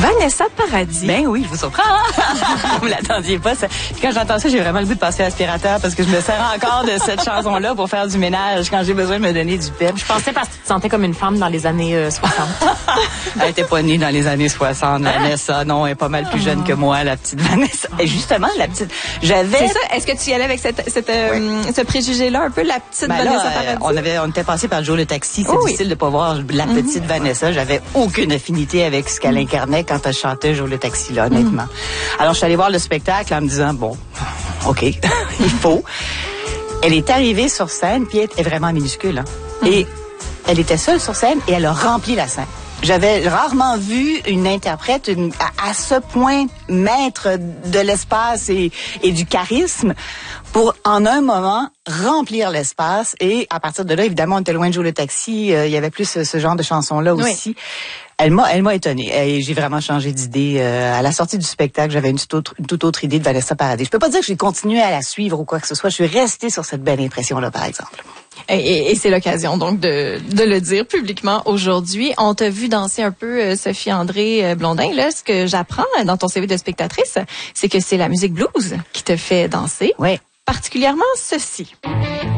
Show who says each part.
Speaker 1: Vanessa Paradis.
Speaker 2: Ben oui, je vous surprends. Vous l'attendiez pas. Ça. Puis quand j'entends ça, j'ai vraiment le goût de passer l'aspirateur parce que je me sers encore de cette chanson-là pour faire du ménage quand j'ai besoin de me donner du pep.
Speaker 1: Je pensais parce que tu te sentais comme une femme dans les années 60.
Speaker 2: Elle était pas née dans les années 60, Vanessa. Non, elle est pas mal plus jeune que moi, la petite Vanessa. Et justement, la petite...
Speaker 3: C'est ça. Est-ce que tu y allais avec ce préjugé-là, un peu, la petite Vanessa Paradis?
Speaker 2: On était passé par Joe le taxi. C'est difficile de pas voir la petite Vanessa. J'avais aucune affinité avec ce qu'elle incarnait quand elle chantait Joe le taxi, là, honnêtement. Alors, je suis allée voir le spectacle en me disant, bon, OK, il faut. Elle est arrivée sur scène, puis elle est vraiment minuscule. Hein. Et elle était seule sur scène et elle a rempli la scène. J'avais rarement vu une interprète à ce point maître de l'espace et du charisme pour, en un moment, remplir l'espace. Et à partir de là, évidemment, on était loin de jouer le taxi. Il y avait plus ce genre de chansons-là aussi. Oui. Elle m'a étonnée. Et j'ai vraiment changé d'idée. À la sortie du spectacle, j'avais une toute autre idée de Vanessa Paradis. Je peux pas dire que j'ai continué à la suivre ou quoi que ce soit. Je suis restée sur cette belle impression-là, par exemple.
Speaker 3: Et c'est l'occasion donc de le dire publiquement aujourd'hui. On t'a vu danser un peu Sophie André Blondin. Là, ce que j'apprends dans ton CV de spectatrice, c'est que c'est la musique blues qui te fait danser.
Speaker 2: Oui.
Speaker 3: Particulièrement ceci.